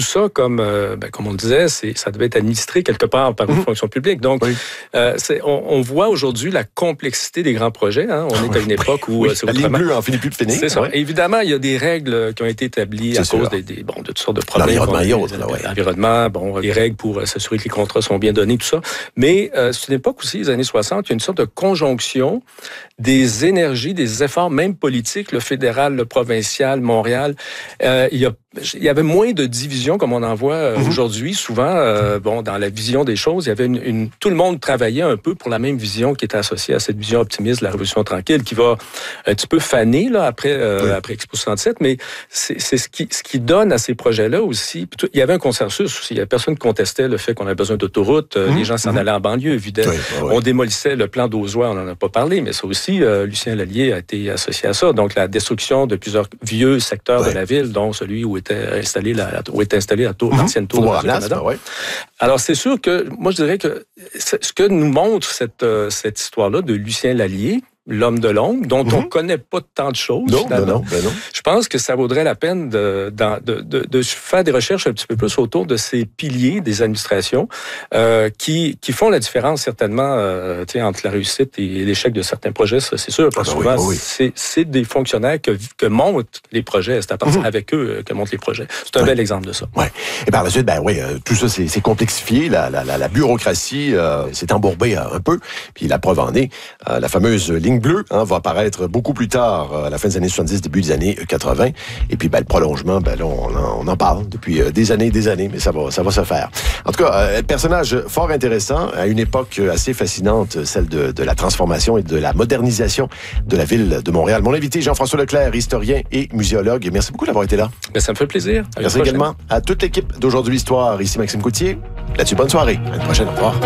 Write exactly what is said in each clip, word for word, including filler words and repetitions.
ça, comme, euh, ben, comme on le disait, c'est, ça devait être administré quelque part par une mmh. fonction publique. Donc, oui. euh, c'est, on, on voit aujourd'hui la complexité des grands projets. Hein. On est à une époque où... Oui, c'est la ligne bleue en finit plus de finir. C'est ça. Ouais. Évidemment, il y a des règles qui ont été établies c'est à sûr. cause des, des, bon, de toutes sortes de problèmes. L'environnement, bon, autre, là, ouais. L'environnement, bon, les règles pour s'assurer que les contrats sont bien donnés, tout ça. Mais euh, c'est une époque aussi, les années soixante, il y a une sorte de conjonction des énergies, des efforts, même politiques, le fédéral, le provincial, Montréal. Euh, il y a Il y avait moins de divisions comme on en voit euh, mm-hmm. aujourd'hui. Souvent, euh, bon, dans la vision des choses, il y avait une, une... Tout le monde travaillait un peu pour la même vision qui était associée à cette vision optimiste de la Révolution tranquille, qui va un petit peu faner là, après, euh, oui. après Expo soixante-sept, mais c'est, c'est ce, qui, ce qui donne à ces projets-là aussi. Tout, il y avait un consensus aussi. Il y avait personne qui contestait le fait qu'on avait besoin d'autoroutes. Mm-hmm. Les gens s'en mm-hmm. allaient en banlieue, évidemment. Oui, oui. On démolissait le plan d'Auzois, on n'en a pas parlé, mais ça aussi, euh, Lucien Lallier a été associé à ça. Donc, la destruction de plusieurs vieux secteurs oui. de la ville, dont celui où était installé la, où était installée la tour, mm-hmm. l'ancienne tour de Radio-Canada. Ouais. Alors, c'est sûr que, moi, je dirais que ce que nous montre cette, euh, cette histoire-là de Lucien Lallier, l'homme de l'ombre, dont mm-hmm. on ne connaît pas tant de choses. Non, ben non, ben non. Je pense que ça vaudrait la peine de, de, de, de faire des recherches un petit peu plus autour de ces piliers des administrations euh, qui, qui font la différence certainement euh, entre la réussite et l'échec de certains projets, ça, c'est sûr. Parce que souvent, oui, oui. c'est, c'est des fonctionnaires que, que montent les projets. C'est à partir mm-hmm. avec eux que montent les projets. C'est un oui. bel exemple de ça. Ouais. Et par la suite, ben oui, euh, tout ça, c'est, c'est complexifié. La, la, la, la bureaucratie euh, s'est embourbée euh, un peu. Puis la preuve en est, euh, la fameuse ligne bleue hein, va apparaître beaucoup plus tard, euh, à la fin des années soixante-dix, début des années quatre-vingts. Et puis, ben, le prolongement, ben là, on en, on en parle depuis euh, des années et des années, mais ça va, ça va se faire. En tout cas, euh, personnage fort intéressant, à une époque assez fascinante, celle de, de la transformation et de la modernisation de la ville de Montréal. Mon invité, Jean-François Leclerc, historien et muséologue. Merci beaucoup d'avoir été là. Ben, ça me fait plaisir. À Merci également à toute l'équipe d'Aujourd'hui Histoire. Ici Maxime Coutier. Là-dessus, bonne soirée. À une prochaine. Au revoir.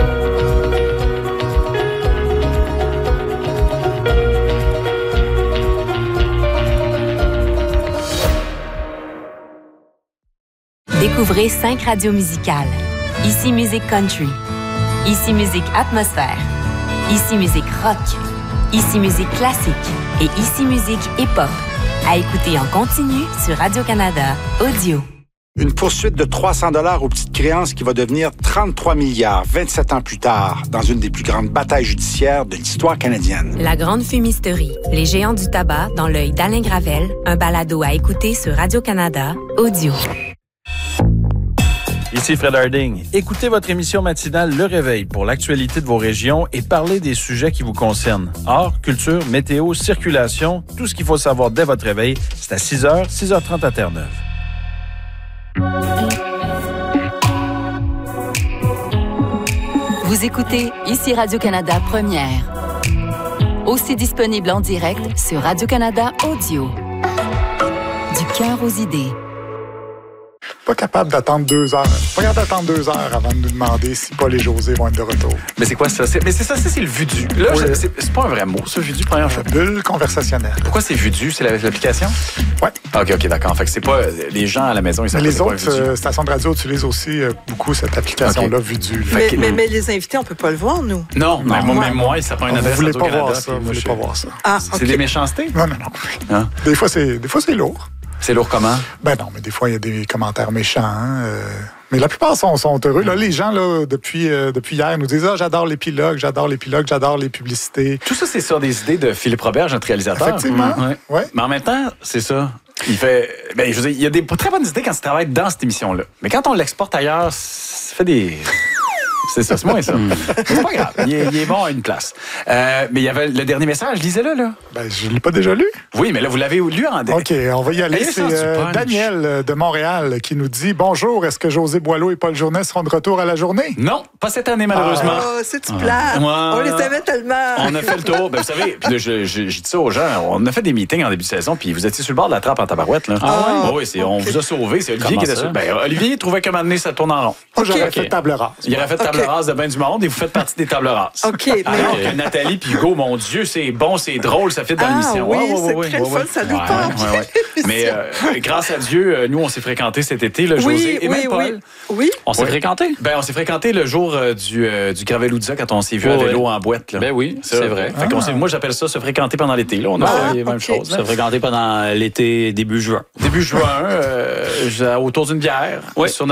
Découvrez cinq radios musicales. Ici Musique Country. Ici Musique Atmosphère. Ici Musique Rock. Ici Musique Classique. Et Ici Musique Hip-Hop. À écouter en continu sur Radio-Canada Audio. Une poursuite de trois cents dollars aux petites créances qui va devenir trente-trois milliards vingt-sept ans plus tard dans une des plus grandes batailles judiciaires de l'histoire canadienne. La Grande Fumisterie. Les géants du tabac dans l'œil d'Alain Gravel. Un balado à écouter sur Radio-Canada Audio. Ici Fred Harding. Écoutez votre émission matinale Le Réveil pour l'actualité de vos régions et parlez des sujets qui vous concernent. Art, culture, météo, circulation, tout ce qu'il faut savoir dès votre réveil, c'est à six heures, six heures trente à Terre-Neuve. Vous écoutez Ici Radio-Canada Première. Aussi disponible en direct sur Radio-Canada Audio. Du cœur aux idées. Pas capable d'attendre deux heures. Pas capable d'attendre deux heures avant de nous demander si Paul et José vont être de retour. Mais c'est quoi ça? C'est, mais c'est ça, ça, c'est le vudu. Là, oui. c'est, c'est pas un vrai mot, ça, vudu, première chose. Bulle conversationnelle. Pourquoi c'est vudu? C'est l'application? Oui. OK, OK, d'accord. Fait que c'est pas... Les gens à la maison, ils savent mais pas les autres euh, stations de radio utilisent aussi euh, beaucoup cette application-là, okay. vudu. Mais, que, mais, mais les invités, on peut pas le voir, nous. Non, non mais moi, même moi, ça prend une adresse Vous voulez pas Canada, voir ça, vous voulez pas voir ça. Ah, c'est okay. des méchancetés? Non, non, non. Hein? Des fois, c'est, des fois, c'est lourd. C'est lourd comment? Ben non, mais des fois, il y a des commentaires méchants. Hein, euh... Mais la plupart sont, sont heureux. Là, les gens, là, depuis, euh, depuis hier, nous disent « Ah, j'adore l'épilogue, j'adore l'épilogue, j'adore les publicités. » Tout ça, c'est sur des idées de Philippe Roberge, notre réalisateur. Effectivement. Mmh, ouais. Ouais. Mais en même temps, c'est ça. Il fait... Ben, je veux dire, il y a des très bonnes idées quand tu travailles dans cette émission-là. Mais quand on l'exporte ailleurs, ça fait des... C'est ça, c'est moins ça. C'est pas grave. Il est, il est bon à une place. Euh, mais il y avait le dernier message, lisez-le, là. Ben, je l'ai pas déjà lu. Oui, mais là, vous l'avez lu en... OK, on va y aller. Allez, c'est euh, Daniel de Montréal qui nous dit « Bonjour, est-ce que José Boileau et Paul Journet seront de retour à la journée? » Non, pas cette année, malheureusement. Oh, c'est-tu plate? Ouais. On les aimait tellement. On a fait le tour. Ben, vous savez, puis là, je, je, je dis ça aux gens, on a fait des meetings en début de saison, puis vous étiez sur le bord de la trappe en tabarouette, là. Ah, oh, oui, c'est, okay. On vous a sauvés. C'est Olivier Comment qui était ça? sur... Ben, Olivier trouvait qu'à un moment donné, ça tourne en rond. Moi, j'aurais okay. fait table rase. Il aurait fait table okay. rase de ben du monde et vous faites partie des tables rases. OK. Mais alors okay. que Nathalie puis Hugo, mon Dieu, c'est bon, c'est drôle, ça fit dans ah, l'émission. Oui, ouais, ouais, c'est ouais, très ouais, fun, ouais. ça nous ouais, tente. ouais, ouais. Mais euh, grâce à Dieu, nous, on s'est fréquentés cet été, le oui, José et oui, même Paul. Oui, oui. On s'est oui. fréquentés? Ben, on s'est fréquentés le jour euh, du, euh, du Graveloudza quand on s'est vu oh, à vélo ouais. en boîte. Là. Ben oui, c'est, c'est vrai. Fait qu'on s'est, moi, j'appelle ça se fréquenter pendant l'été. Là. On a ah, fait les mêmes okay. choses. Se fréquenter pendant l'été, début juin. Début juin, euh, autour d'une bière. Oui. Sur